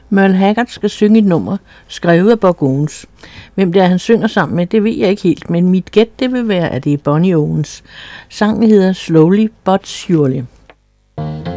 Merle Haggard skal synge et nummer, skrevet af Buck Owens. Hvem det er, han synger sammen med, det ved jeg ikke helt, men mit gæt det vil være, at det er Bonnie Owens. Sangen hedder Slowly But Surely.